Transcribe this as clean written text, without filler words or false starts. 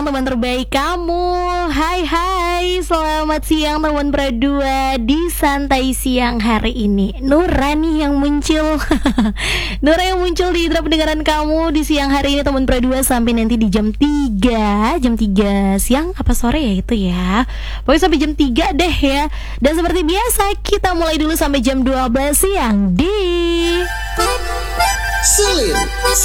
teman terbaik kamu. Hai, selamat siang teman berdua di Santai Siang hari ini. Nura nih yang muncul. Nura yang muncul di indera pendengaran kamu di siang hari ini teman berdua sampai nanti di jam 3 siang apa sore ya itu ya. Pokoknya sampai jam 3 deh ya. Dan seperti biasa kita mulai dulu sampai jam 12 siang di Selir